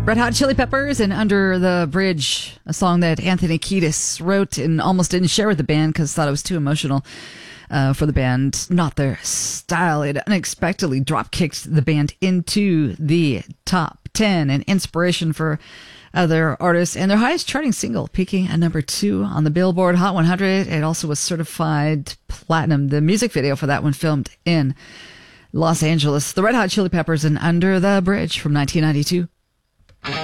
Red Hot Chili Peppers and Under the Bridge, a song that Anthony Kiedis wrote and almost didn't share with the band because thought it was too emotional for the band. Not their style. It unexpectedly drop-kicked the band into the top 10 and inspiration for other artists, and their highest charting single, peaking at number 2 on the Billboard Hot 100. It also was certified platinum. The music video for that one filmed in Los Angeles. The Red Hot Chili Peppers and Under the Bridge from 1992.